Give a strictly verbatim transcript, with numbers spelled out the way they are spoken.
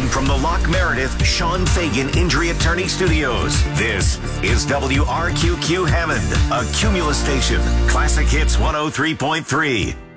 Broadcasting from the Lock Meredith Sean Fagan Injury Attorney Studios. This is W R Q Q Hammond, a Cumulus station. Classic Hits one oh three point three.